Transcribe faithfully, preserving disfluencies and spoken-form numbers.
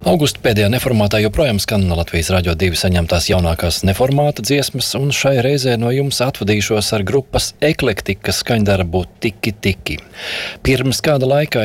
Augusta pēdējā neformātā joprojām skan Latvijas Radio divi saņemtās jaunākās neformāta dziesmas, un šai reizē no jums atvadīšos ar grupas Eklektika skaņdarbu Tiki Tiki. Pirms kāda laika